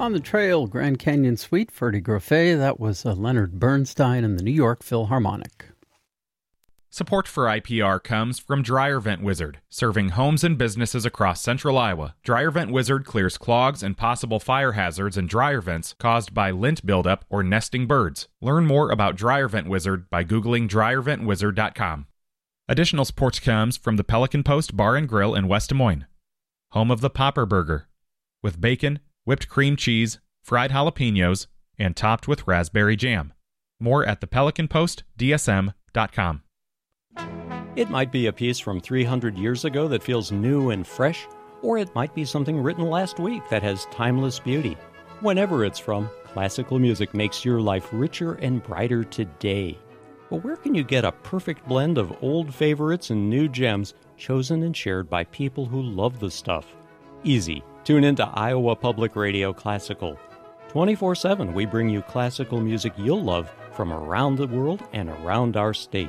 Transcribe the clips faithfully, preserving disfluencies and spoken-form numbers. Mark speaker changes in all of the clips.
Speaker 1: On the Trail, Grand Canyon Suite, Ferdy Grofé. That was uh, Leonard Bernstein and the New York Philharmonic.
Speaker 2: Support for I P R comes from Dryer Vent Wizard, serving homes and businesses across central Iowa. Dryer Vent Wizard clears clogs and possible fire hazards in dryer vents caused by lint buildup or nesting birds. Learn more about Dryer Vent Wizard by Googling dryer vent wizard dot com. Additional support comes from the Pelican Post Bar and Grill in West Des Moines, home of the Popper Burger, with bacon, whipped cream cheese, fried jalapenos, and topped with raspberry jam. More at the pelican post d s m dot com.
Speaker 3: It might be a piece from three hundred years ago that feels new and fresh, or it might be something written last week that has timeless beauty. Whenever it's from, classical music makes your life richer and brighter today. But where can you get a perfect blend of old favorites and new gems chosen and shared by people who love the stuff? Easy. Tune into Iowa Public Radio Classical. twenty-four seven, we bring you classical music you'll love from around the world and around our state.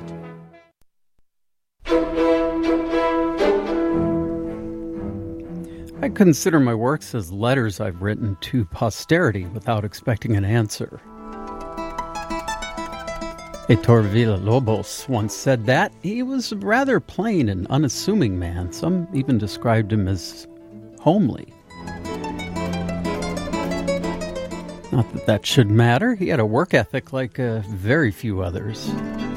Speaker 1: I consider my works as letters I've written to posterity without expecting an answer. Heitor Villa-Lobos once said that. He was a rather plain and unassuming man. Some even described him as homely. Not that that should matter. He had a work ethic like uh, very few others.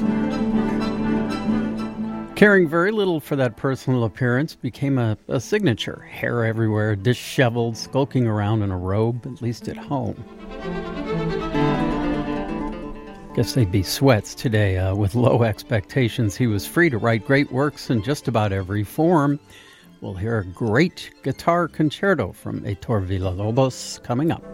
Speaker 1: Caring very little for that personal appearance became a, a signature. Hair everywhere, disheveled, skulking around in a robe, at least at home. Guess they'd be sweats today. Uh, with low expectations, he was free to write great works in just about every form. We'll hear a great guitar concerto from Heitor Villa-Lobos coming up.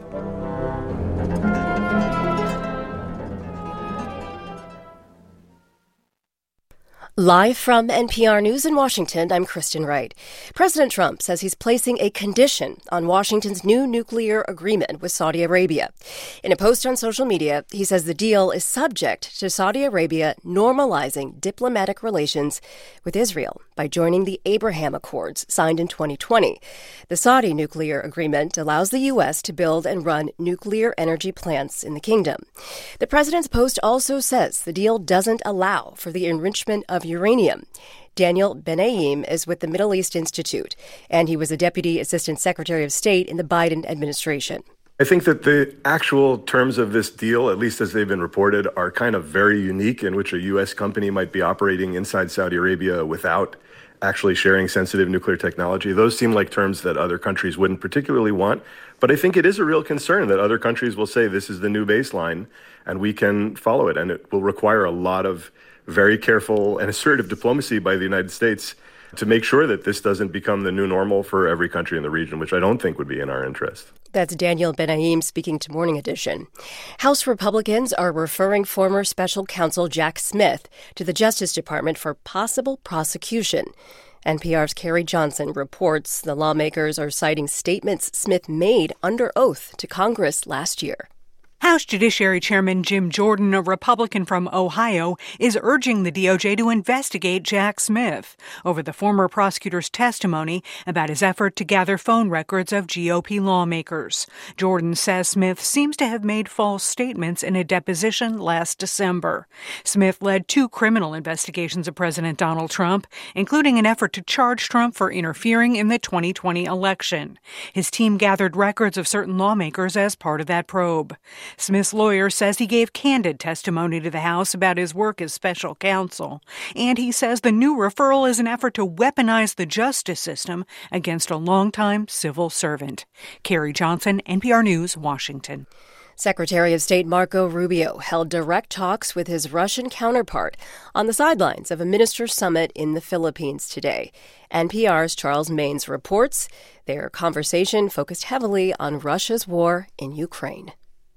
Speaker 4: Live from N P R News in Washington, I'm Kristen Wright. President Trump says he's placing a condition on Washington's new nuclear agreement with Saudi Arabia. In a post on social media, he says the deal is subject to Saudi Arabia normalizing diplomatic relations with Israel by joining the Abraham Accords signed in twenty twenty. The Saudi nuclear agreement allows the U S to build and run nuclear energy plants in the kingdom. The president's post also says the deal doesn't allow for the enrichment of uranium. Daniel Benaim is with the Middle East Institute, and he was a Deputy Assistant Secretary of State in the Biden administration.
Speaker 5: I think that the actual terms of this deal, at least as they've been reported, are kind of very unique, in which a U S company might be operating inside Saudi Arabia without actually sharing sensitive nuclear technology. Those seem like terms that other countries wouldn't particularly want. But I think it is a real concern that other countries will say this is the new baseline and we can follow it. And it will require a lot of very careful and assertive diplomacy by the United States to make sure that this doesn't become the new normal for every country in the region, which I don't think would be in our interest.
Speaker 4: That's Daniel Benaim speaking to Morning Edition. House Republicans are referring former special counsel Jack Smith to the Justice Department for possible prosecution. N P R's Carrie Johnson reports the lawmakers are citing statements Smith made under oath to Congress last year.
Speaker 6: House Judiciary Chairman Jim Jordan, a Republican from Ohio, is urging the D O J to investigate Jack Smith over the former prosecutor's testimony about his effort to gather phone records of G O P lawmakers. Jordan says Smith seems to have made false statements in a deposition last December. Smith led two criminal investigations of President Donald Trump, including an effort to charge Trump for interfering in the twenty twenty election. His team gathered records of certain lawmakers as part of that probe. Smith's lawyer says he gave candid testimony to the House about his work as special counsel, and he says the new referral is an effort to weaponize the justice system against a longtime civil servant. Carrie Johnson, N P R News, Washington.
Speaker 4: Secretary of State Marco Rubio held direct talks with his Russian counterpart on the sidelines of a ministers' summit in the Philippines today. N P R's Charles Maynes reports their conversation focused heavily on Russia's war in Ukraine.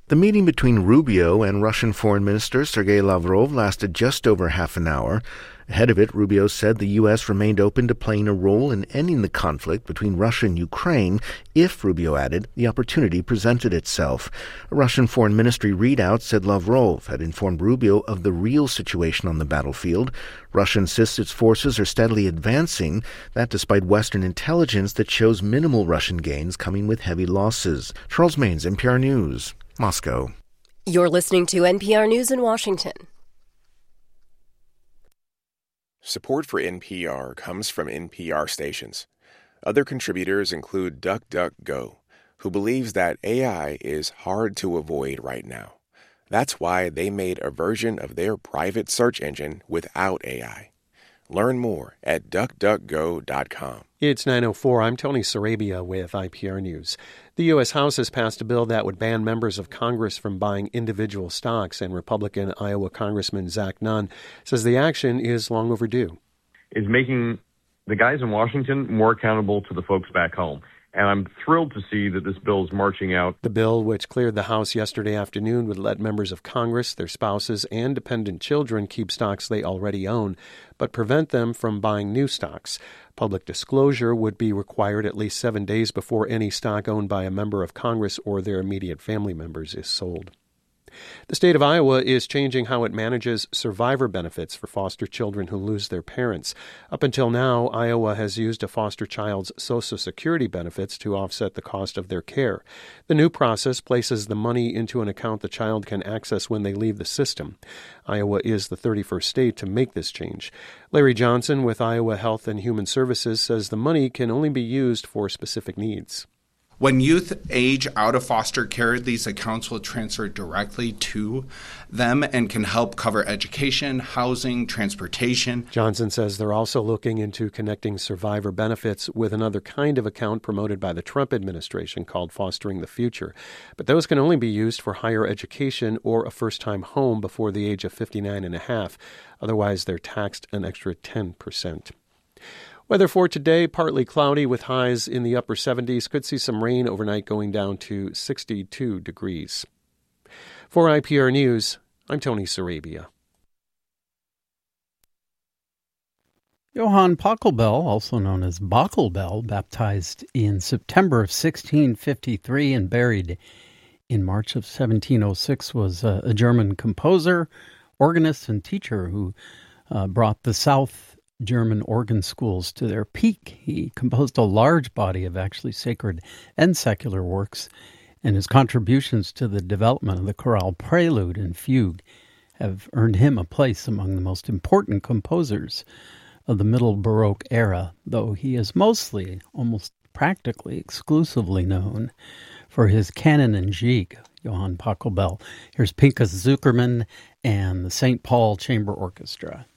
Speaker 7: The meeting between Rubio and Russian Foreign Minister Sergei Lavrov lasted just over half an hour. Ahead of it, Rubio said the U S remained open to playing a role in ending the conflict between Russia and Ukraine if, Rubio added, the opportunity presented itself. A Russian Foreign Ministry readout said Lavrov had informed Rubio of the real situation on the battlefield. Russia insists its forces are steadily advancing, that despite Western intelligence that shows minimal Russian gains coming with heavy losses. Charles Maines, N P R News, Moscow.
Speaker 4: You're listening to N P R News in Washington.
Speaker 8: Support for N P R comes from N P R stations. Other contributors include DuckDuckGo, who believes that A I is hard to avoid right now. That's why they made a version of their private search engine without A I. Learn more at duck duck go dot com.
Speaker 9: It's nine oh four. I'm Tony Sarabia with I P R News. The U S. House has passed a bill that would ban members of Congress from buying individual stocks, and Republican Iowa Congressman Zach Nunn says the action is long overdue.
Speaker 10: Is making the guys in Washington more accountable to the folks back home. And I'm thrilled to see that this bill is marching out.
Speaker 9: The bill, which cleared the House yesterday afternoon, would let members of Congress, their spouses, and dependent children keep stocks they already own, but prevent them from buying new stocks. Public disclosure would be required at least seven days before any stock owned by a member of Congress or their immediate family members is sold. The state of Iowa is changing how it manages survivor benefits for foster children who lose their parents. Up until now, Iowa has used a foster child's Social Security benefits to offset the cost of their care. The new process places the money into an account the child can access when they leave the system. Iowa is the thirty-first state to make this change. Larry Johnson with Iowa Health and Human Services says the money can only be used for specific needs.
Speaker 11: When youth age out of foster care, these accounts will transfer directly to them and can help cover education, housing, transportation.
Speaker 9: Johnson says they're also looking into connecting survivor benefits with another kind of account promoted by the Trump administration called Fostering the Future. But those can only be used for higher education or a first-time home before the age of fifty-nine and a half. Otherwise, they're taxed an extra ten percent. Weather for today, partly cloudy with highs in the upper seventies. Could see some rain overnight going down to sixty-two degrees. For I P R News, I'm Tony Sarabia.
Speaker 1: Johann Pachelbel, also known as Bachelbel, baptized in September of sixteen fifty-three and buried in March of seventeen oh six, was a, a German composer, organist, and teacher who uh, brought the South German organ schools to their peak. He composed a large body of actually sacred and secular works, and his contributions to the development of the chorale prelude and fugue have earned him a place among the most important composers of the Middle Baroque era, though he is mostly, almost practically exclusively known for his canon and gigue. Johann Pachelbel. Here's Pinchas Zuckerman and the Saint Paul Chamber Orchestra.